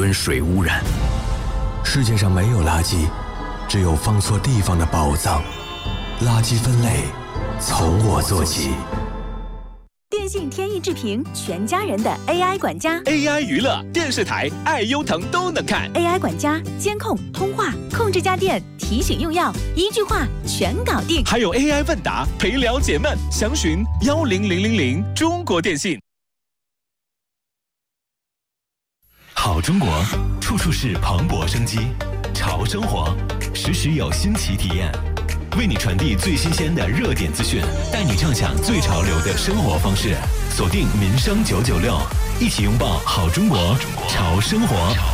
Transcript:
吨水污染。世界上没有垃圾，只有放错地方的宝藏。垃圾分类从我做起。 电信天翼智屏，全家人的 AI 管家。 AI 娱乐、电视台、爱优腾都能看。 AI 管家监控、通话、控制家电、提醒用药，一句话全搞定。 还有 AI 问答，陪聊解闷，详询10000中国电信。 好中国，处处是蓬勃生机；潮生活，时时有新奇体验。为你传递最新鲜的热点资讯，带你畅享最潮流的生活方式。锁定民生996，一起拥抱好中国，潮生活。